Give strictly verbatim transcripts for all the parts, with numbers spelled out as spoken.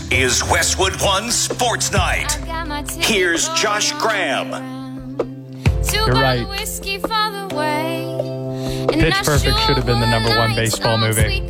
is Westwood One Sports Night. Here's Josh Graham. You're right. Pitch Perfect should have been the number one baseball movie.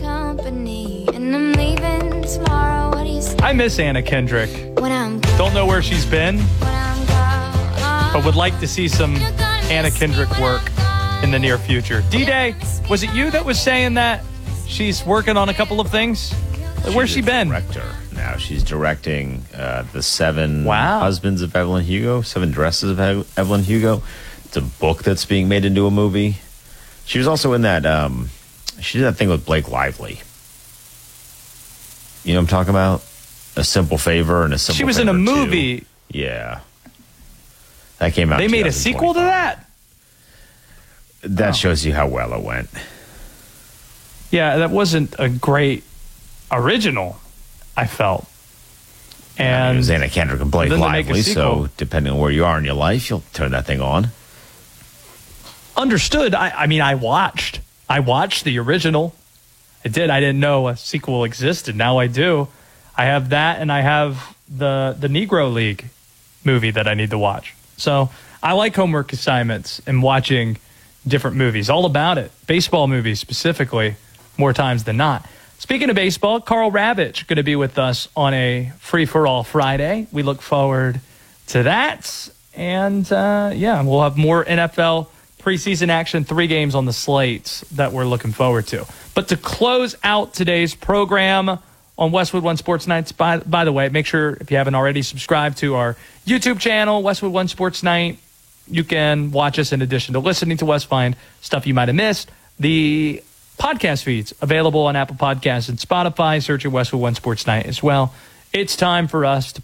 I miss Anna Kendrick. Don't know where she's been, but would like to see some Anna Kendrick work in the near future. D-Day, was it you that was saying that she's working on a couple of things? Where's she been? Director. Now she's directing uh, the Seven wow. Husbands of Evelyn Hugo, Seven Dresses of Ev- Evelyn Hugo. It's a book that's being made into a movie. She was also in that. Um, she did that thing with Blake Lively. You know what I'm talking about? A Simple Favor and a Simple. She was Favor in a two. movie. Yeah, that came out. They made a sequel to that. That oh. shows you how well it went. Yeah, that wasn't a great original, I felt. And I mean, it was Anna Kendrick and Blake Lively, so depending on where you are in your life, you'll turn that thing on. Understood. I, I mean, I watched. I watched the original. I did. I didn't know a sequel existed. Now I do. I have that, and I have the the Negro League movie that I need to watch. So I like homework assignments and watching different movies. All about it. Baseball movies specifically, more times than not. Speaking of baseball, Karl Ravech going to be with us on a free-for-all Friday. We look forward to that. And, uh, yeah, we'll have more N F L preseason action, three games on the slate that we're looking forward to. But to close out today's program on Westwood One Sports Nights, by, by the way, make sure if you haven't already subscribed to our YouTube channel, Westwood One Sports Night, you can watch us in addition to listening to us, find stuff you might have missed. The podcast feeds available on Apple Podcasts and Spotify. Search your Westwood One Sports Night as well. It's time for us to